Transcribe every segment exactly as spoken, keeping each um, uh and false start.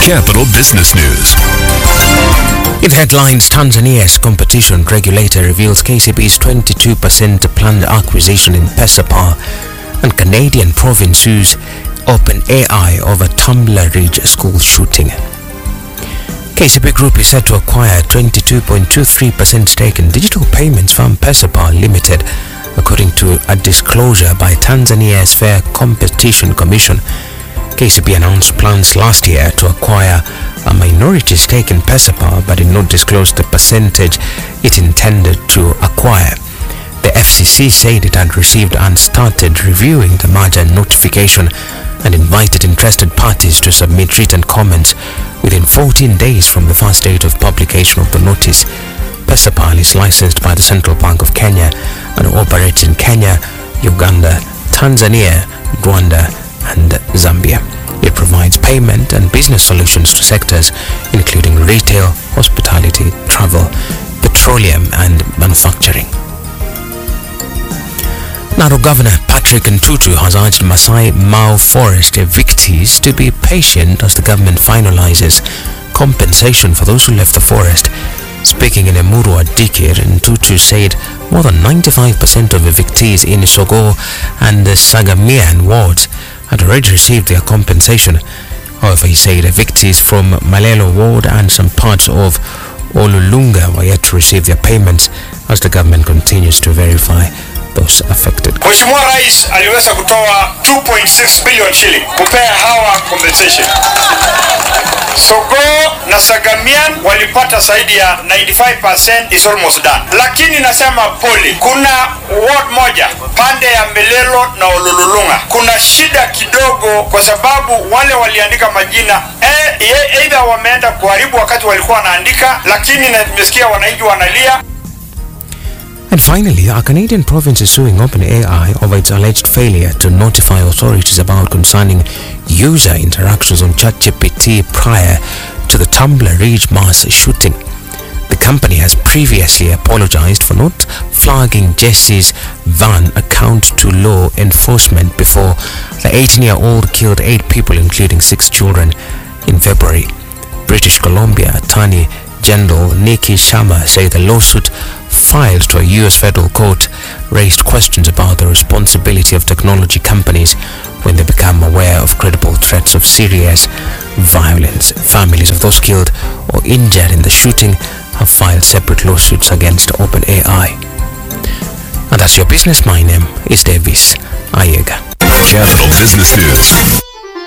Capital Business News. In headlines, Tanzania's competition regulator reveals K C B's twenty-two percent planned acquisition in Pesapar, and Canadian province sues OpenAI over Tumbler Ridge school shooting. K C B Group is set to acquire twenty-two point two three percent stake in digital payments firm Pesapar Limited, according to a disclosure by Tanzania's Fair Competition Commission. K C B announced plans last year to acquire a minority stake in Pesapar, but did not disclose the percentage it intended to acquire. The F C C said it had received and started reviewing the merger notification and invited interested parties to submit written comments within fourteen days from the first date of publication of the notice. Pesapar is licensed by the Central Bank of Kenya and operates in Kenya, Uganda, Tanzania, Rwanda, and Zambia. It provides payment and business solutions to sectors including retail, hospitality, travel, petroleum, and manufacturing. Narok Governor Patrick Ntutu has urged Masai Mau Forest evictees to be patient as the government finalizes compensation for those who left the forest. Speaking in Emuru at Dikir, Ntutu said more than ninety-five percent of evictees in Sogo and the Sagamian wards had already received their compensation. However, he said evictees from Malelo ward and some parts of Olulunga were yet to receive their payments as the government continues to verify those affected. Mheshimiwa Rais aliweza kutoa two point six billion shilling kupea hawa compensation. Sogo na Sagamian walipata zaidi ya ninety-five percent is almost done. Lakini nasema pole, kuna ward moja pande ya Melelo na Olulunga kuna shida kidogo kwa sababu wale waliandika majina eh, either wameenda kuharibu wakati walikuwa wanaandika, lakini na nimesikia wananchi wanalia. And finally, a Canadian province is suing OpenAI over its alleged failure to notify authorities about concerning user interactions on ChatGPT prior to the Tumbler Ridge mass shooting. The company has previously apologized for not flagging Jesse's Van account to law enforcement before the eighteen-year-old killed eight people, including six children, in February. British Columbia Attorney General Nikki Sharma said the lawsuit filed to a U S federal court raised questions about the responsibility of technology companies when they become aware of credible threats of serious violence. Families of those killed or injured in the shooting have filed separate lawsuits against OpenAI. And that's your business. My name is Davis Ayega. Capital Business News.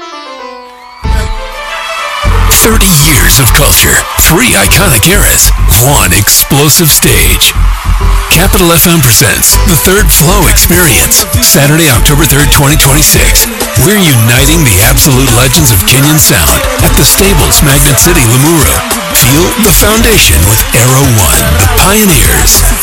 thirty years of culture, three iconic eras, one explosive stage. Capital F M presents the Third Flow Experience, Saturday, October third, twenty twenty-six. We're uniting the absolute legends of Kenyan sound at the Stables Magnet City, Limuru. Feel the foundation with Aero One, the pioneers.